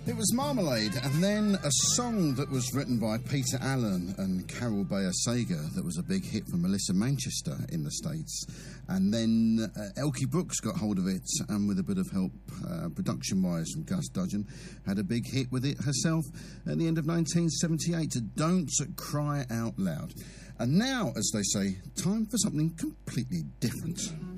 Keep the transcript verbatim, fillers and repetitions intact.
It was Marmalade, and then a song that was written by Peter Allen and Carol Bayer Sager that was a big hit for Melissa Manchester in the States. And then uh, Elkie Brooks got hold of it, and with a bit of help uh, production-wise from Gus Dudgeon, had a big hit with it herself at the end of nineteen seventy-eight, to Don't Cry Out Loud. And now, as they say, time for something completely different.